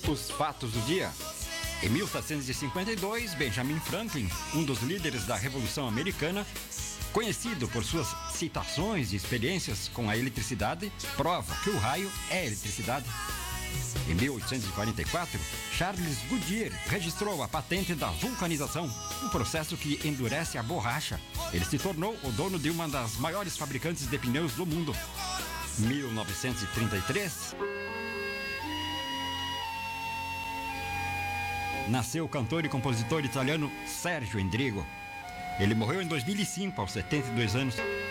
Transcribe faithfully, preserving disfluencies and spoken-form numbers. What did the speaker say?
Os fatos do dia. Em mil setecentos e cinquenta e dois, Benjamin Franklin, um dos líderes da Revolução Americana, conhecido por suas citações e experiências com a eletricidade, prova que o raio é eletricidade. Em mil oitocentos e quarenta e quatro, Charles Goodyear registrou a patente da vulcanização, um processo que endurece a borracha. Ele se tornou o dono de uma das maiores fabricantes de pneus do mundo. mil novecentos e trinta e três, nasceu o cantor e compositor italiano Sergio Endrigo. Ele morreu em dois mil e cinco, aos setenta e dois anos.